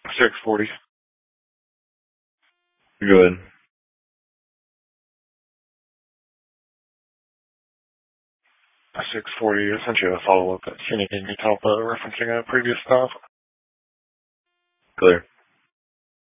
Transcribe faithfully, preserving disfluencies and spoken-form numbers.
six forty. Good. six forty, I sent you a follow-up. Can you give me help uh, referencing a previous stop? Clear.